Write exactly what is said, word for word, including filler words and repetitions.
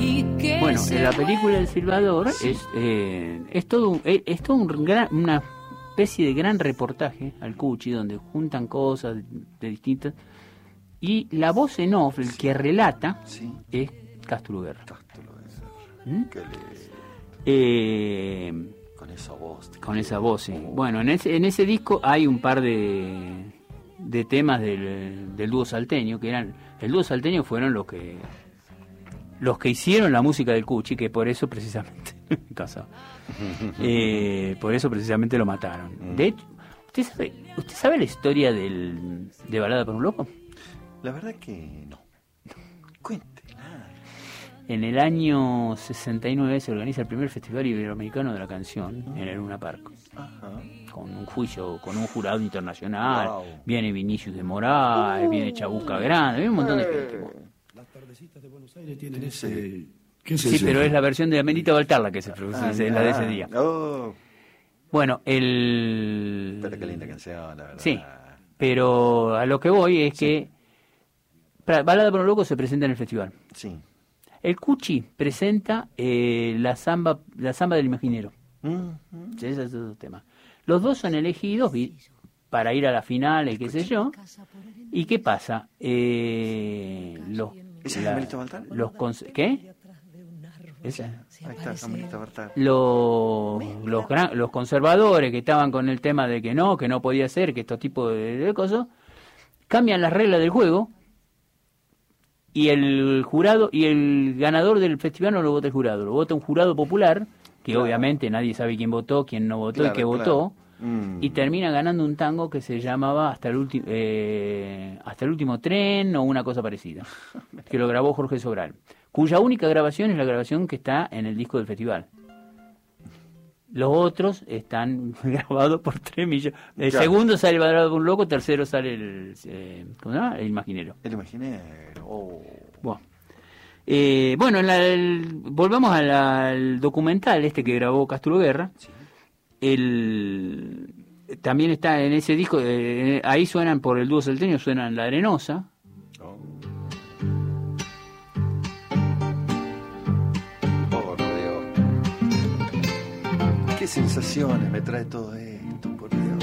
Bueno, la película El Silbador es, eh, es todo, un, es, es todo un gran, una especie de gran reportaje al Cuchi, donde juntan cosas de, de distintas, y la voz en off, el que relata, sí, es Castro Guerra. Castro Guerra. ¿Mm? Qué lindo. Eh, con esa voz. Con esa voz, sí. Bueno, en ese, en ese disco hay un par de, de temas del, del dúo salteño, que eran, el dúo salteño fueron los que los que hicieron la música del Cuchi, que por eso precisamente casado. eh, por eso precisamente lo mataron. De hecho, ¿usted sabe, usted sabe la historia del, de Balada por un Loco? La verdad que no. Cuente. En el año sesenta y nueve se organiza el primer Festival Iberoamericano de la Canción en el Luna Park. Ajá. Con un juicio, con un jurado internacional. Wow. Viene Vinicius de Moraes, uh, viene Chabuca Grande, viene un montón de gente. Bueno. Las tardecitas de Buenos Aires tienen ese... ¿Qué sí, sí, pero es la versión de Amenita Baltarla que se produce, ah, la de ese día. Oh. Bueno, el... Pero qué linda canción, la verdad. Sí, pero a lo que voy es sí. que Balada por un Loco se presenta en el festival. Sí. El Cuchi presenta eh, la samba la samba del imaginero. Mm-hmm. Sí, ese es otro tema. Los dos son elegidos para ir a la final, y qué sé yo. ¿Y qué pasa? Eh, los ¿Esa es la Amenita Baltar? Los cons- ¿Qué? ¿Esa? Ahí está, Amenita Baltar. Los, los, gran, los conservadores que estaban con el tema de que no, que no podía ser, que estos tipos de, de cosas, cambian las reglas del juego. Y el jurado y el ganador del festival no lo vota el jurado, lo vota un jurado popular, que claro. obviamente nadie sabe quién votó, quién no votó claro, y qué claro. votó, mm. y termina ganando un tango que se llamaba Hasta el, ulti- eh, Hasta el último tren o una cosa parecida, que lo grabó Jorge Sobral, cuya única grabación es la grabación que está en el disco del festival. Los otros están grabados por tres millones. El claro. segundo sale Balada por un Loco, tercero sale el, eh, ¿cómo se llama? El Imaginero. El Imaginero. Oh. Bueno, eh, bueno la, el, volvamos a la, al documental este que grabó Castro Guerra. Sí. El, también está en ese disco, eh, ahí suenan por el dúo salteño, suenan La Arenosa. Oh. Qué sensaciones me trae todo